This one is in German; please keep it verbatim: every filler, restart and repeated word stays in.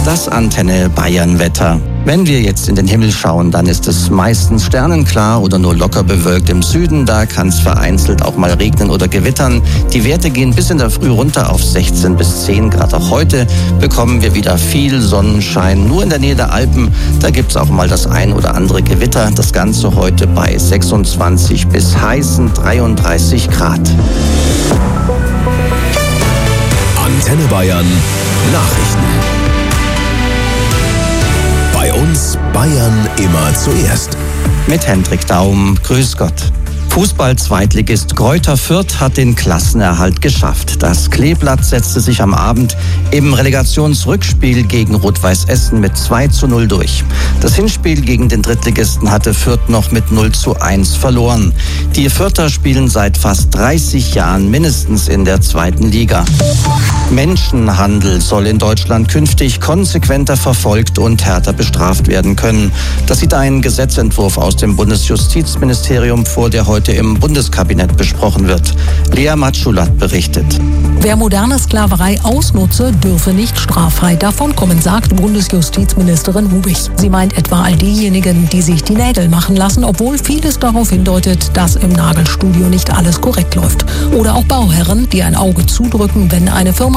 Das Antenne Bayern Wetter. Wenn wir jetzt in den Himmel schauen, dann ist es meistens sternenklar oder nur locker bewölkt im Süden. Da kann es vereinzelt auch mal regnen oder gewittern. Die Werte gehen bis in der Früh runter auf sechzehn bis zehn Grad. Auch heute bekommen wir wieder viel Sonnenschein. Nur in der Nähe der Alpen, da gibt es auch mal das ein oder andere Gewitter. Das Ganze heute bei sechsundzwanzig bis heißen dreiunddreißig Grad. Antenne Bayern Nachrichten. Bei uns Bayern immer zuerst. Mit Hendrik Daum, grüß Gott. Fußball-Zweitligist Greuther Fürth hat den Klassenerhalt geschafft. Das Kleeblatt setzte sich am Abend im Relegationsrückspiel gegen Rot-Weiß Essen mit zwei zu null durch. Das Hinspiel gegen den Drittligisten hatte Fürth noch mit null zu eins verloren. Die Fürther spielen seit fast dreißig Jahren mindestens in der zweiten Liga. Menschenhandel soll in Deutschland künftig konsequenter verfolgt und härter bestraft werden können. Das sieht ein Gesetzentwurf aus dem Bundesjustizministerium vor, der heute im Bundeskabinett besprochen wird. Lea Matschulat berichtet. Wer moderne Sklaverei ausnutze, dürfe nicht straffrei davonkommen, sagt Bundesjustizministerin Hubig. Sie meint etwa all diejenigen, die sich die Nägel machen lassen, obwohl vieles darauf hindeutet, dass im Nagelstudio nicht alles korrekt läuft. Oder auch Bauherren, die ein Auge zudrücken, wenn eine Firma